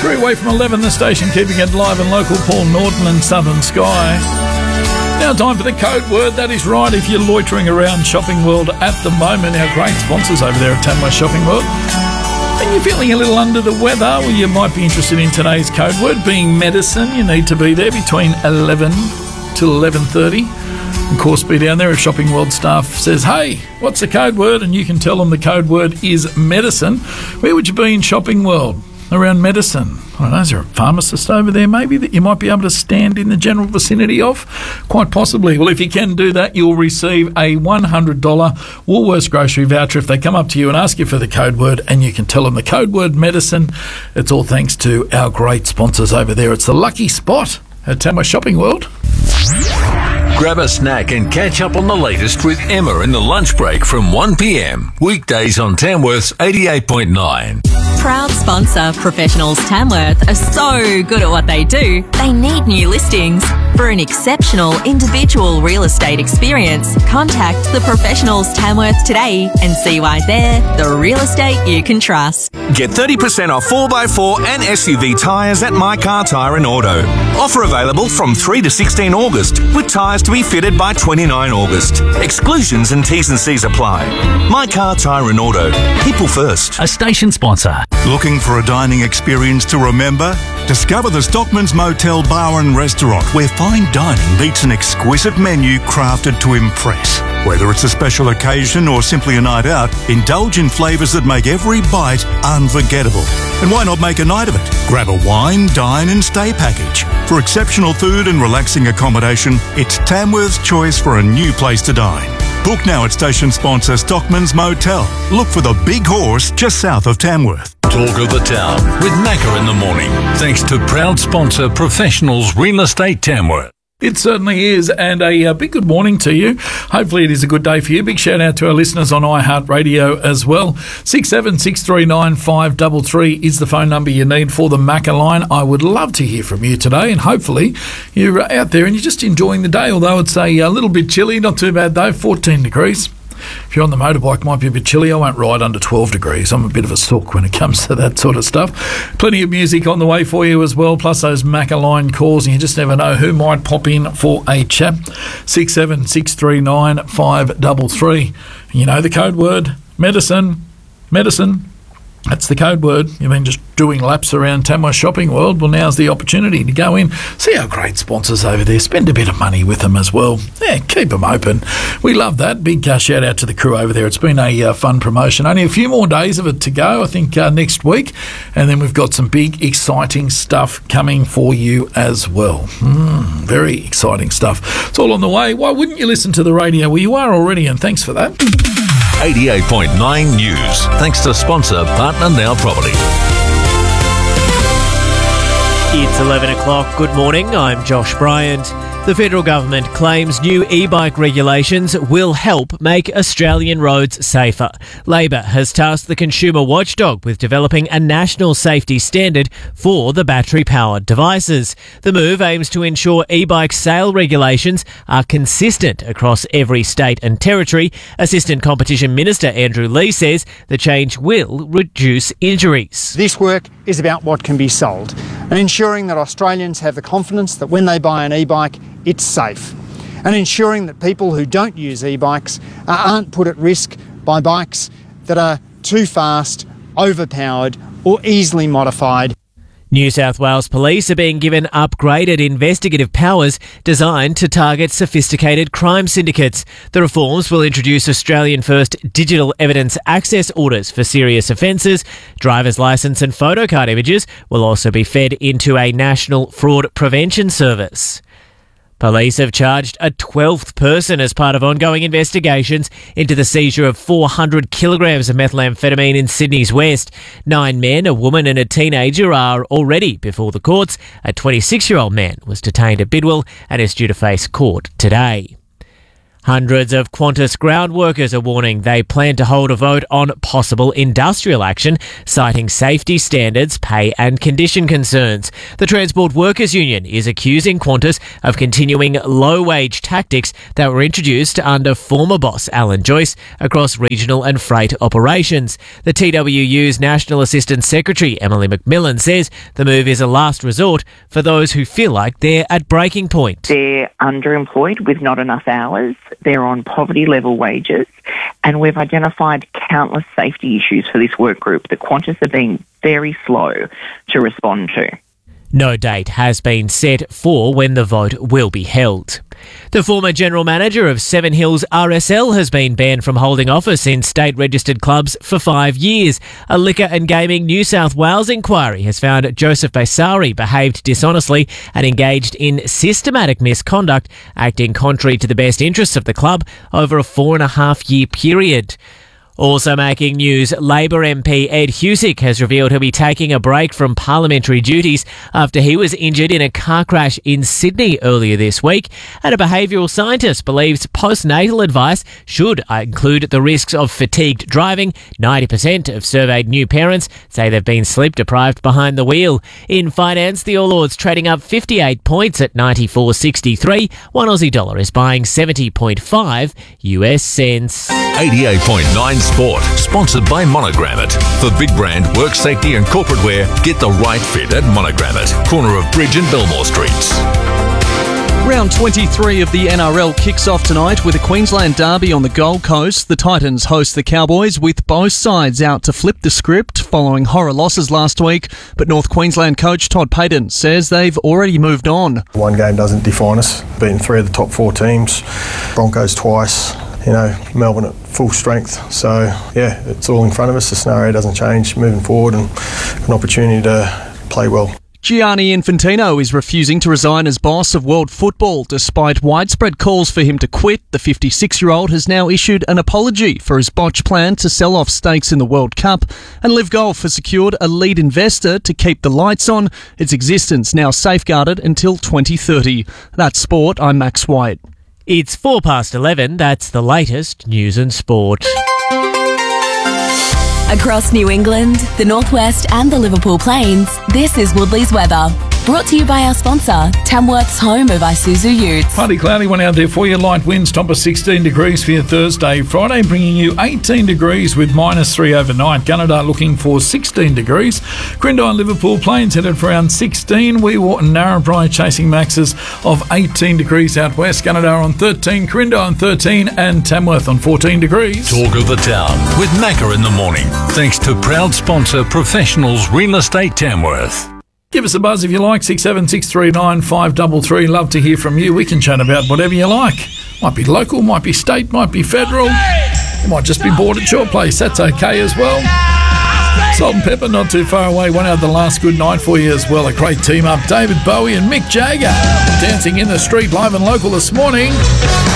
3 away from 11, the station keeping it live and local. Paul Norton and Southern Sky. Now time for the code word. That is right, if you're loitering around Shopping World at the moment, our great sponsors over there at Tamworth Shopping World, and you're feeling a little under the weather, well, you might be interested in today's code word being medicine. You need to be there between 11 till 11:30. Of course, be down there if Shopping World staff says, hey, what's the code word? And you can tell them the code word is medicine. Where would you be in Shopping World? Around medicine. I don't know, is there a pharmacist over there maybe that you might be able to stand in the general vicinity of? Quite possibly. Well, if you can do that, you'll receive a $100 Woolworths grocery voucher if they come up to you and ask you for the code word, and you can tell them the code word medicine. It's all thanks to our great sponsors over there. It's the Lucky Spot at Tamworth Shopping World. Grab a snack and catch up on the latest with Emma in the lunch break from 1 p.m. Weekdays on Tamworth's 88.9. Proud sponsor Professionals Tamworth are so good at what they do, they need new listings. For an exceptional individual real estate experience, contact the Professionals Tamworth today and see why they're the real estate you can trust. Get 30% off 4x4 and SUV tyres at My Car Tyre and Auto. Offer available from 3 to 16 August, with tyres to be fitted by 29 August. Exclusions and T's and C's apply. My Car Tyre and Auto. People first. A station sponsor. Looking for a dining experience to remember? Discover the Stockman's Motel Bar and Restaurant, where fine dining meets an exquisite menu crafted to impress. Whether it's a special occasion or simply a night out, indulge in flavours that make every bite unforgettable. And why not make a night of it? Grab a wine, dine and stay package. For exceptional food and relaxing accommodation, it's Tamworth's choice for a new place to dine. Book now at station sponsor Stockman's Motel. Look for the Big Horse just south of Tamworth. Talk of the Town with Macca in the morning. Thanks to proud sponsor Professionals Real Estate Tamworth. It certainly is, and a big good morning to you. Hopefully it is a good day for you. Big shout out to our listeners on iHeartRadio as well. 67639533 is the phone number you need for the Macca line. I would love to hear from you today, and hopefully you're out there and you're just enjoying the day, although it's a little bit chilly. Not too bad though, 14 degrees. If you're on the motorbike, it might be a bit chilly. I won't ride under 12 degrees. I'm a bit of a sook when it comes to that sort of stuff. Plenty of music on the way for you as well, plus those Macca line calls, and you just never know who might pop in for a chat. 67639533. You know the code word, medicine. That's the code word. You've been just doing laps around Tamworth Shopping World. Well, now's the opportunity to go in, see our great sponsors over there, spend a bit of money with them as well. Yeah, keep them open. We love that. Big shout out to the crew over there. It's been a fun promotion. Only a few more days of it to go, I think, next week. And then we've got some big, exciting stuff coming for you as well. Very exciting stuff. It's all on the way. Why wouldn't you listen to the radio? Well, you are already, and thanks for that. 88.9 News. Thanks to sponsor Partner Now Property. It's 11 o'clock. Good morning. I'm Josh Bryant. The federal government claims new e-bike regulations will help make Australian roads safer. Labor has tasked the consumer watchdog with developing a national safety standard for the battery-powered devices. The move aims to ensure e-bike sale regulations are consistent across every state and territory. Assistant Competition Minister Andrew Lee says the change will reduce injuries. This work is about what can be sold and ensuring that Australians have the confidence that when they buy an e-bike, it's safe, and ensuring that people who don't use e-bikes aren't put at risk by bikes that are too fast, overpowered or easily modified. New South Wales Police are being given upgraded investigative powers designed to target sophisticated crime syndicates. The reforms will introduce Australian-first digital evidence access orders for serious offences. Driver's licence and photocard images will also be fed into a national fraud prevention service. Police have charged a 12th person as part of ongoing investigations into the seizure of 400 kilograms of methamphetamine in Sydney's West. 9 men, a woman and a teenager are already before the courts. A 26-year-old man was detained at Bidwell and is due to face court today. Hundreds of Qantas ground workers are warning they plan to hold a vote on possible industrial action, citing safety standards, pay and condition concerns. The Transport Workers Union is accusing Qantas of continuing low-wage tactics that were introduced under former boss Alan Joyce across regional and freight operations. The TWU's National Assistant Secretary Emily McMillan says the move is a last resort for those who feel like they're at breaking point. They're underemployed with not enough hours. They're on poverty-level wages, and we've identified countless safety issues for this work group that Qantas have been very slow to respond to. No date has been set for when the vote will be held. The former general manager of Seven Hills RSL has been banned from holding office in state-registered clubs for 5 years. A Liquor and Gaming New South Wales inquiry has found Joseph Baisari behaved dishonestly and engaged in systematic misconduct, acting contrary to the best interests of the club over a 4.5-year period. Also making news, Labor MP Ed Husick has revealed he'll be taking a break from parliamentary duties after he was injured in a car crash in Sydney earlier this week. And a behavioural scientist believes postnatal advice should include the risks of fatigued driving. 90% of surveyed new parents say they've been sleep-deprived behind the wheel. In finance, the All Ords trading up 58 points at 94.63. One Aussie dollar is buying 70.5 US cents. 88.9 Sport, sponsored by Monogram It. For big brand, work safety and corporate wear, get the right fit at Monogram It, corner of Bridge and Belmore Streets. Round 23 of the NRL kicks off tonight with a Queensland derby on the Gold Coast. The Titans host the Cowboys, with both sides out to flip the script following horror losses last week. But North Queensland coach Todd Payten says they've already moved on. One game doesn't define us. Beaten 3 of the top 4 teams, Broncos twice, Melbourne at full strength. So, yeah, it's all in front of us. The scenario doesn't change moving forward, and an opportunity to play well. Gianni Infantino is refusing to resign as boss of world football. Despite widespread calls for him to quit, the 56-year-old has now issued an apology for his botched plan to sell off stakes in the World Cup, and Live Golf has secured a lead investor to keep the lights on, its existence now safeguarded until 2030. That's sport. I'm Max White. It's 11:04. That's the latest news and sport. Across New England, the Northwest and the Liverpool Plains, this is Woodley's weather. Brought to you by our sponsor, Tamworth's home of Isuzu Utes. Partly cloudy one out there for you. Light winds, top of 16 degrees for your Thursday. Friday bringing you 18 degrees with -3 overnight. Gunnedah looking for 16 degrees. Crindai and Liverpool Plains headed for around 16. Weewart and Narrabri chasing maxes of 18 degrees out west. Gunnedah on 13, Crindai on 13 and Tamworth on 14 degrees. Talk of the town with Macca in the morning. Thanks to proud sponsor Professionals Real Estate Tamworth. Give us a buzz if you like, 6763 533. Love to hear from you. We can chat about whatever you like. Might be local, might be state, might be federal. It might just be bored at your place. That's okay as well. Salt and Pepper not too far away. One out the last good night for you as well. A great team up. David Bowie and Mick Jagger dancing in the street live and local this morning.